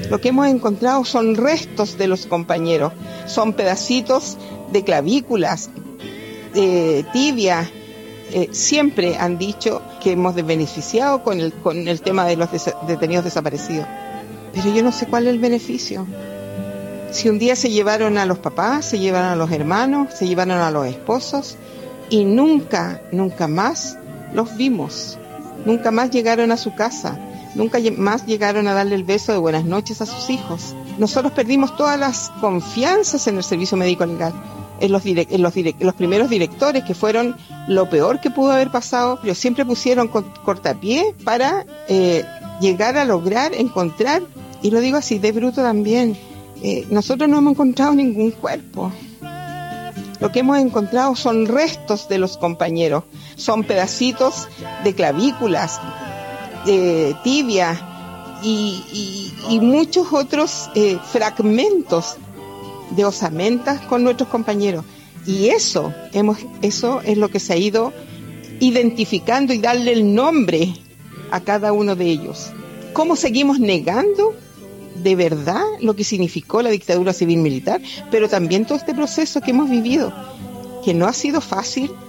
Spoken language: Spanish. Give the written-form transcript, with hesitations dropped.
Lo que hemos encontrado son restos de los compañeros, son pedacitos de clavículas, tibia. Siempre han dicho que hemos beneficiado con el tema de los detenidos desaparecidos. Pero yo no sé cuál es el beneficio. Si un día se llevaron a los papás, se llevaron a los hermanos, se llevaron a los esposos y nunca más los vimos. Nunca más llegaron a su casa. Nunca más llegaron a darle el beso de buenas noches a sus hijos. Nosotros perdimos todas las confianzas en el servicio médico legal, en los primeros directores, que fueron lo peor que pudo haber pasado. Pero siempre pusieron cortapié para llegar a lograr encontrar, y lo digo así de bruto también, nosotros no hemos encontrado ningún cuerpo. Lo que hemos encontrado son restos de los compañeros, son pedacitos de clavículas, tibia y muchos otros fragmentos de osamentas con nuestros compañeros. Y eso es lo que se ha ido identificando y darle el nombre a cada uno de ellos. ¿Cómo seguimos negando de verdad lo que significó la dictadura civil-militar? Pero también todo este proceso que hemos vivido, que no ha sido fácil,